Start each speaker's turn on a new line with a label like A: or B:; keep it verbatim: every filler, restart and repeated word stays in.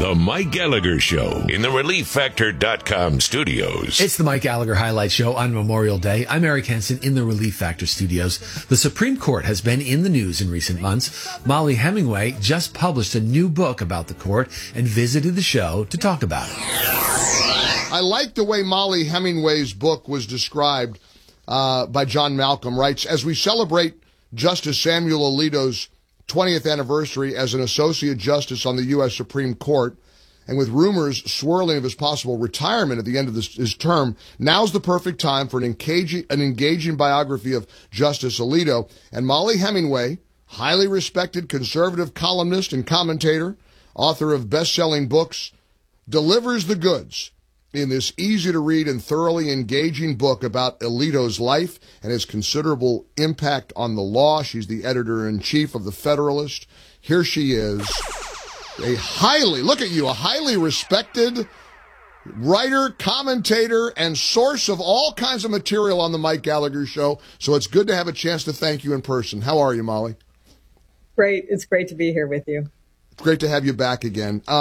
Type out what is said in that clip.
A: The Mike Gallagher Show in the relief factor dot com studios.
B: It's the Mike Gallagher Highlight Show on Memorial Day. I'm Eric Henson in the Relief Factor studios. The Supreme Court has been in the news in recent months. Mollie Hemingway just published a new book about the court and visited the show to talk about it.
C: I like the way Mollie Hemingway's book was described uh, by John Malcolm. Writes, as we celebrate Justice Samuel Alito's twentieth anniversary as an associate justice on the U S Supreme Court, and with rumors swirling of his possible retirement at the end of this, his term, now's the perfect time for an engaging, an engaging biography of Justice Alito. And Mollie Hemingway, highly respected conservative columnist and commentator, author of best-selling books, delivers the goods in this easy-to-read and thoroughly engaging book about Alito's life and his considerable impact on the law. She's the editor-in-chief of The Federalist. Here she is, a highly, look at you, a highly respected writer, commentator, and source of all kinds of material on the Mike Gallagher Show. So it's good to have a chance to thank you in person. How are you, Mollie?
D: Great. It's great to be here with you.
C: Great to have you back again. Um,